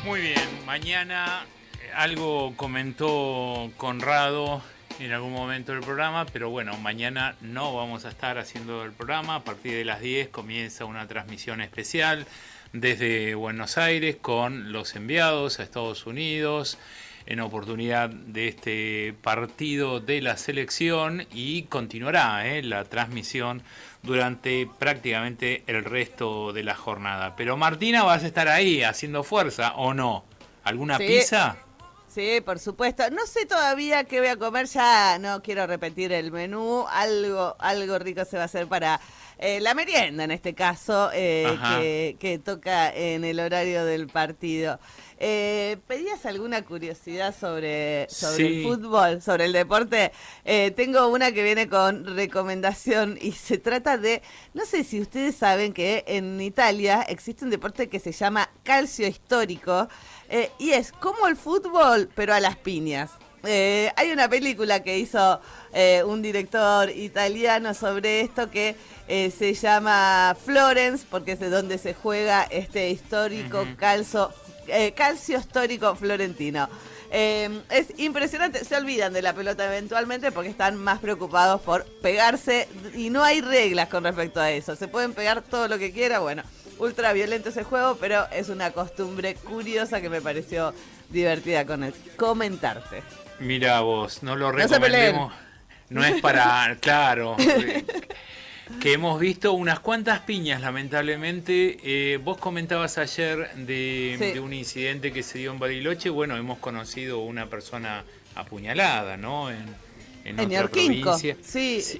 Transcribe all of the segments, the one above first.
Muy bien, mañana algo comentó Conrado en algún momento del programa, pero bueno, mañana no vamos a estar haciendo el programa. A partir de las 10 comienza una transmisión especial desde Buenos Aires con los enviados a Estados Unidos en oportunidad de este partido de la selección, y continuará la transmisión durante prácticamente el resto de la jornada. Pero Martina, ¿vas a estar ahí haciendo fuerza o no? ¿Alguna pizza? Sí, por supuesto. No sé todavía qué voy a comer, ya no quiero repetir el menú. Algo rico se va a hacer para la merienda, en este caso, que toca en el horario del partido. ¿Pedías alguna curiosidad sobre el fútbol, sobre el deporte? Tengo una que viene con recomendación y se trata de, no sé si ustedes saben que en Italia existe un deporte que se llama calcio histórico, y es como el fútbol, pero a las piñas. Hay una película que hizo un director italiano sobre esto que se llama Florence, porque es de donde se juega este histórico calcio histórico florentino. Es impresionante, se olvidan de la pelota eventualmente porque están más preocupados por pegarse y no hay reglas con respecto a eso. Se pueden pegar todo lo que quiera, bueno, ultra violento ese juego, pero es una costumbre curiosa que me pareció divertida comentarte. Mira vos, no lo recomendemos. No es para, claro, que hemos visto unas cuantas piñas, lamentablemente. Vos comentabas ayer de un incidente que se dio en Bariloche. Bueno, hemos conocido una persona apuñalada, ¿no? En otra provincia. Sí.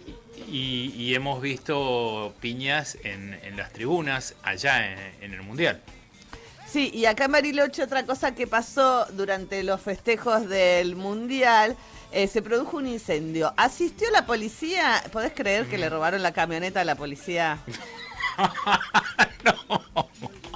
Y hemos visto piñas en las tribunas allá en el Mundial. Sí, y acá en Bariloche otra cosa que pasó durante los festejos del Mundial, se produjo un incendio. ¿Asistió la policía? ¿Podés creer que le robaron la camioneta a la policía? No.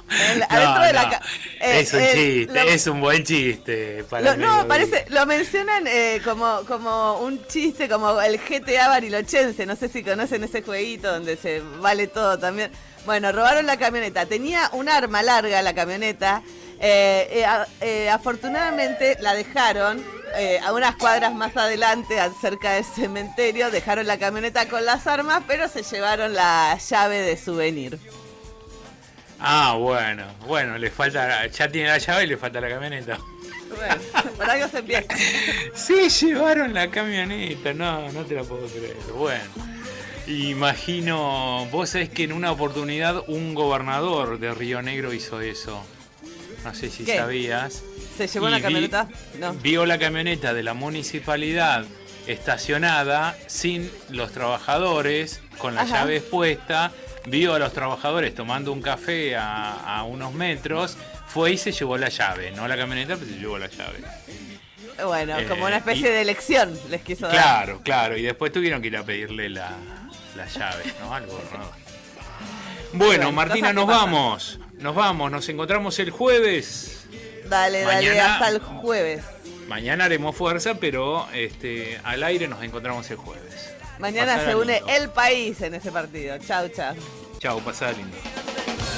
Es un chiste, es un buen chiste. Lo mencionan como un chiste, como el GTA barilochense. No sé si conocen ese jueguito donde se vale todo también. Bueno, robaron la camioneta. Tenía un arma larga la camioneta. Afortunadamente la dejaron a unas cuadras más adelante, cerca del cementerio. Dejaron la camioneta con las armas, pero se llevaron la llave de souvenir. Ah, bueno, le falta, ya tiene la llave y le falta la camioneta. Bueno, por algo se empieza. Sí, llevaron la camioneta, no te la puedo creer. Bueno, imagino, vos sabés que en una oportunidad un gobernador de Río Negro hizo eso. No sé si sabías. ¿Se llevó la camioneta? No. Vio la camioneta de la municipalidad estacionada sin los trabajadores, con la llave expuesta. Vio a los trabajadores tomando un café a unos metros, fue y se llevó la llave, no la camioneta, pero se llevó la llave. Bueno, como una especie de elección les quiso dar. Claro, y después tuvieron que ir a pedirle la llave, ¿no? Algo raro. Bueno, Martina, nos vamos, nos encontramos el jueves. Dale, hasta el jueves. Mañana haremos fuerza, pero al aire nos encontramos el jueves. Mañana se une el país en ese partido. Chau. Chau, pasá lindo.